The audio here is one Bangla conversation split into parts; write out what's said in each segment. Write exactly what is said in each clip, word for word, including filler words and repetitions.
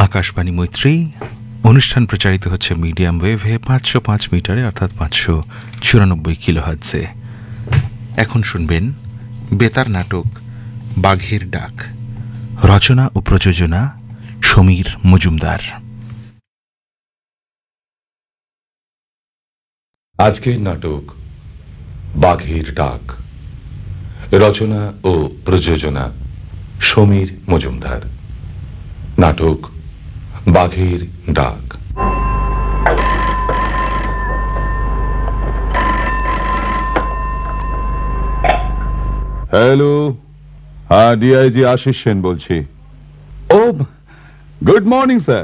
আকাশবাণী মৈত্রী অনুষ্ঠান প্রচারিত হচ্ছে মিডিয়াম ওয়েভে পাঁচশো পাঁচ মিটারে অর্থাৎ পাঁচশো চুরানব্বই কিলোহার্টজে। এখন শুনবেন বেতার নাটক বাঘের ডাক, রচনা ও প্রযোজনা সমীর মজুমদার। আজকের নাটক বাঘের ডাক, রচনা ও প্রযোজনা সমীর মজুমদার। নাটক বাঘের ডাক। হ্যালো, হ্যাঁ ডিআইজি আশিস সেন বলছি। ও গুড মর্নিং স্যার।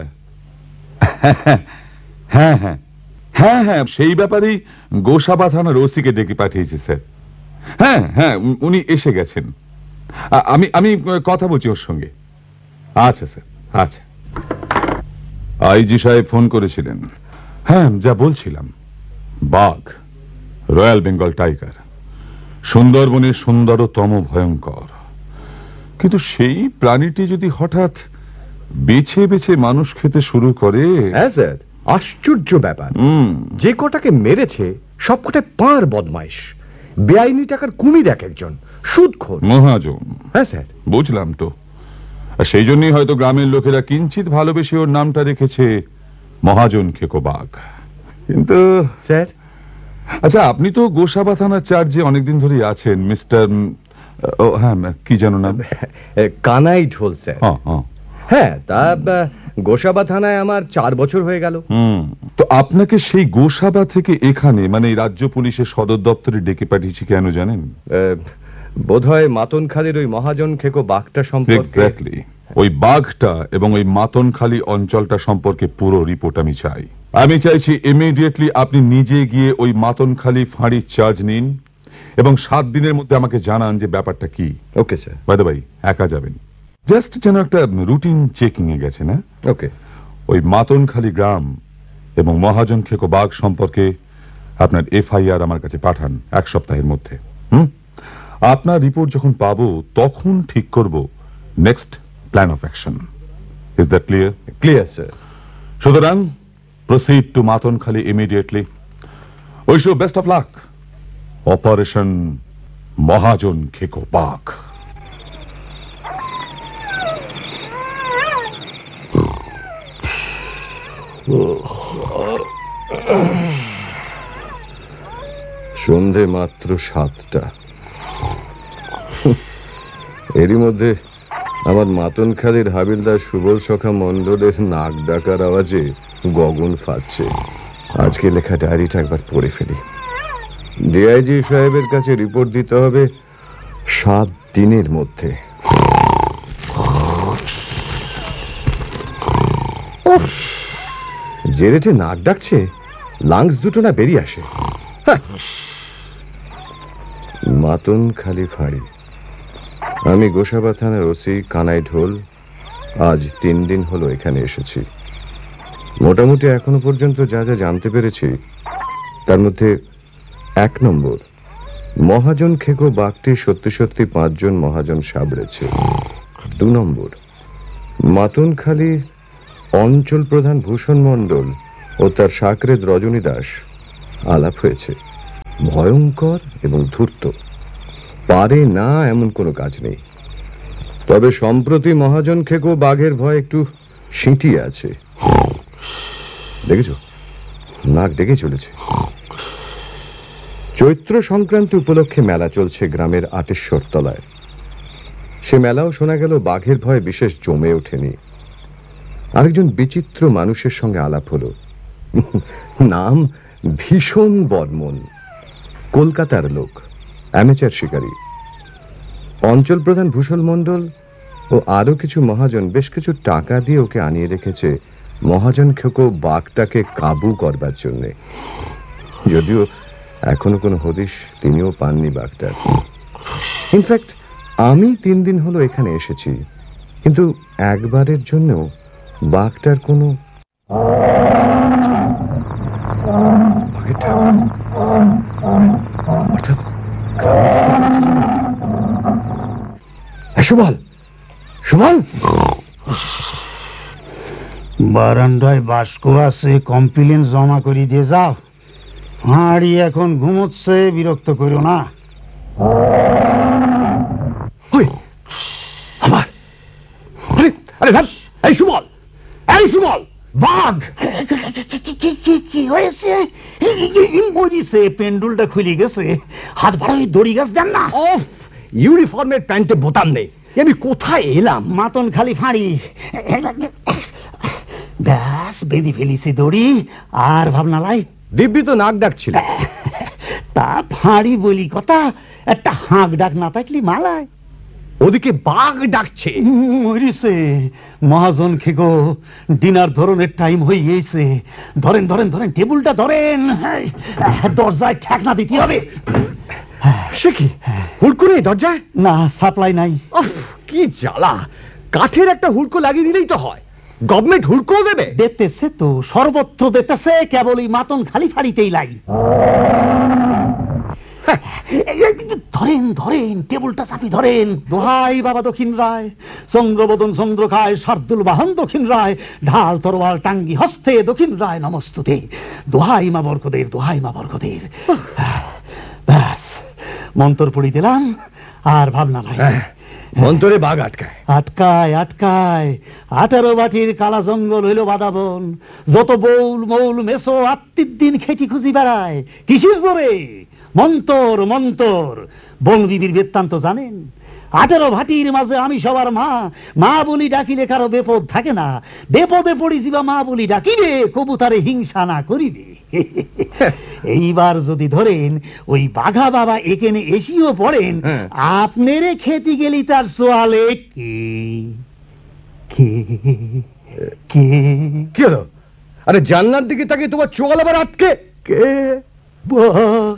হ্যাঁ হ্যাঁ হ্যাঁ হ্যাঁ সেই ব্যাপারেই গোসাবা থানার ওসিকে ডেকে পাঠিয়েছি স্যার। হ্যাঁ হ্যাঁ উনি এসে গেছেন। আমি আমি কথা বলছি ওর সঙ্গে। আচ্ছা স্যার, আচ্ছা। আইজি সাহেব ফোন করেছিলেন। হ্যাঁ, যা বলছিলাম, বাঘ, রয়্যাল বেঙ্গল টাইগার, সুন্দরবনের সুন্দরতম ভয়ঙ্কর। কিন্তু সেই প্রাণীটি যদি হঠাৎ বেছে বেছে মানুষ খেতে শুরু করে। হ্যাঁ স্যার, আশ্চর্য ব্যাপার। যে কটাকে মেরেছে সব কটায় পাঁড় বদমাইশ, বেআইনি টাকার কুমির এক একজন, সুদখোর মহাজন। হ্যাঁ স্যার, বুঝলাম তো। সেই জন্যই হয়তো গ্রামের লোকেরা কিঞ্চিত ভালোবেসে ওর নামটা রেখেছে মহাজন খেকো বাঘ। কিন্তু স্যার, আচ্ছা, আপনি তো গোসাবা থানার চার্জে অনেকদিন ধরেই আছেন মিস্টার, ও হ্যাঁ কি জানো নাম? কানাই ঢোল স্যার। হ্যাঁ, তা গোসাবা থানায় আমার চার বছর হয়ে গেল। হুম, তো আপনাকে সেই গোসাবা থেকে এখানে মানে রাজ্য পুলিশের সদর দপ্তরে ডেকে পাঠিয়েছি কেন জানেন? বোধহয় মাতনখালীর ওই মহাজন খেকো বাঘটা সম্পর্কে। এক্স্যাক্টলি, ওই বাঘটা এবং ওই মাতনখালী অঞ্চলটা সম্পর্কে পুরো রিপোর্ট আমি চাই। আমি চাইছি ইমিডিয়েটলি আপনি নিজে গিয়ে ওই মাতনখালী ফাঁড়ির চার্জ নিন এবং সাত দিনের মধ্যে আমাকে জানান যে ব্যাপারটা কি। Okay sir. By the way, একা যাবেন, জাস্ট যেন একটা রুটিন চেকিং এ গেছে না? ওকে। ওই মাতনখালী গ্রাম এবং মহাজন খেকো বাঘ সম্পর্কে আপনার এফআইআর আমার কাছে পাঠান এক সপ্তাহের মধ্যে। হুম, আপনার রিপোর্ট যখন পাবো তখন ঠিক করব next plan of action. Is that clear? Clear sir. সুতরাং proceed to মাতনখালী immediately. Wish you best of luck. Operation মহাজন খেকো বাঘ। সন্ধে মাত্র সাতটা। এরই মধ্যে আমার মাতনখালীর হাবিলদার সুবল সখা মন্ডলের নাক ডাকার আওয়াজে গগন ফাটছে। আজকে লেখা ডায়েরিটা একবার পড়ে ফেলি। ডিআইজি সাহেবের কাছে রিপোর্ট দিতে হবে সাত দিনের মধ্যে। যে রেটে নাক ডাকছে, লাংস দুটো না বেরিয়ে আসে। মাতনখালী ফাঁড়ি। আমি গোসাবা থানার ওসি কানাই ঢোল। আজ তিন দিন হলো এখানে এসেছি। মোটামুটি এখনো পর্যন্ত যা যা জানতে পেরেছি তার মধ্যে এক নম্বর, মহাজন খেকো বাঘটি সত্যি সত্যি পাঁচজন মহাজন সাবড়েছে। দু নম্বর, মাতনখালী অঞ্চল প্রধান ভূষণ মণ্ডল ও তার সাকরেদ রজনী দাস আলাপ হয়েছে। ভয়ঙ্কর এবং ধূর্ত, পারে না এমন কোনো কাজ নেই। তবে সম্প্রতি মহাজন খেকো বাঘের ভয় একটু সিঁটিয়ে আছে। দেখেছ, নাক ডেকে চলেছে। চৈত্র সংক্রান্তি উপলক্ষে মেলা চলছে গ্রামের আটেশ্বর তলায়। সে মেলাও শোনা গেল বাঘের ভয় বিশেষ জমে ওঠেনি। আরেকজন বিচিত্র মানুষের সঙ্গে আলাপ হলো। নাম ভীষণ বর্মন, কলকাতার লোক, অ্যামেচার শিকারী। অঞ্চল প্রধান ভূষণ মণ্ডল ও আরো কিছু মহাজন বেশ কিছু টাকা দিয়ে ওকে আনিয়ে রেখেছে মহাজন খেকো বাঘটাকে কাবু করবার জন্যে। যদিও এখনো কোনো হদিশ তিনিও পাননি বাঘটার। ইনফ্যাক্ট আমি তিন দিন হলো এখানে এসেছি, কিন্তু একবারের জন্যও বাঘটার কোনো অর্থাৎ সুবল, সুবল, বারান্দায় বাস্ক আছে, কমপ্লেন জমা করে দিয়ে যাও। হাঁড়ি এখন ঘুমোচ্ছে, বিরক্ত করো না। আবার আরে আরে ধ্যাৎ, এই সুবল, এই সুবল, বাঘ! কি হয়েছে? মরিছে, পেন্ডুলটা খুলে গেছে। হাত বাড়াই দড়ি গাছ দেন না। অফ! ইউনিফর্মের প্যান্টে বোতাম নেই, আমি কোথায় এলাম? মাতন খালি ফাঁড়ি। ব্যাস বেঁধে ফেলিছে দড়ি, আর ভাবনা লাই। দিব্যি তো নাক ডাকছিল। তা ফাঁড়ি বলি কথা, একটা হাঁক ডাক না থাকলি মালায়। ওদিকে বাঘ ডাকছে। মরিছে মহাজন খেগো, ডিনার ধরনের টাইম হয়ে গেছে। ধরেন ধরেন ধরেন, টেবিলটা ধরেন। দরজায় ঠেকনা দিতে হবে। সে কি হুড়কো নেই দরজায়? না, সাপ্লাই নাই। অফ, কি জ্বালা! কাঠের একটা হুড়কো লাগিয়ে দিলেই তো হয়। গভর্নমেন্ট হুড়কো দেবে? দেখতেছে তো, সর্বত্র দেখতেছে, কেবল এই মাতন খালি ফাড়িতেই লাই। ধরেন ধরেন, টেবিলটা চাপি ধরেন। দোহাই বাবা দক্ষিণ রায়, চন্দ্রবদন চন্দ্র খায়, শার্দুল বাহন দক্ষিণ রায়, ঢাল তরোয়াল টাঙ্গি হস্তে দক্ষিণ রায় নমস্তুতে। দোহাই মা বরকদের, দোহাই মা বরকদের। ব্যাস মন্তর পড়ি দিলাম, আর ভাবনা নাই। মন্তরে বাঘ আটকায়। আটকায় আটকায়, আঠারো বাটির কালা জঙ্গল হইল বাদাবন। যত বউল মৌল মেসো আত্মীর দিন খেটি খুঁজি বেড়ায়। কিসির জোরে? মন্তর মন্তর। বন বিবির বৃত্তান্ত জানেন? আঠারো ভাটির মাঝে আমি সবার মা, মা বলি ডাকিলে কারো বেপদ থাকে না। বেপদে পড়িছি বা মা বলি ডাকিবে, কবুতারে হিংসা না করিবে। এইবার যদি ধরেন ওই বাঘা বাবা এখানে এসিও পড়েন, আপনারে খেতে গেলি তার সোয়ালে কে কে কে কি হলো? আরে জানলার দিকে তাকিয়ে তোমার চোখ আবার আটকে। কে